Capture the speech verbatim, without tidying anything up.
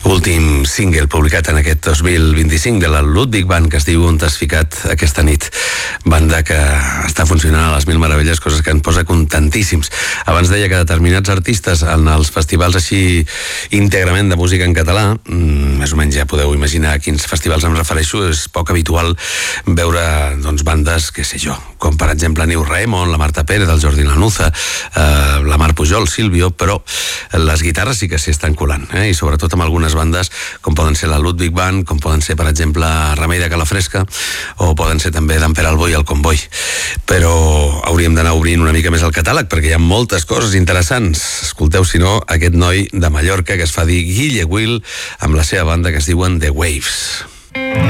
últim single publicat en aquest dos mil vint-i-cinc de la Ludwig Band, que es diu On t'has ficat aquesta nit. Banda que està funcionant a les mil meravelles, coses que en posa contentíssims. Abans deia que determinats artistes en els festivals així íntegrament de música en català, més o menys ja podeu imaginar a quins festivals em refereixo, és poc habitual veure doncs, bandes, què sé jo, com per exemple New Raymond, la Marta Pérez, el Jordi Lanuza, eh, la Mar Pujol, Silvio, però les guitarres sí que s'hi estan colant, eh? I sobretot amb algunes bandes com poden ser la Ludwig Band, com poden ser per exemple Remei de Calafresca, o poden ser també d'en Pere Albó i el Comboi. Però hauríem d'anar obrint una mica més el catàleg perquè hi ha moltes coses interessants. Escolteu, si no, aquest noi de Mallorca que es fa dir Guille Will amb la seva banda que es diuen The Waves.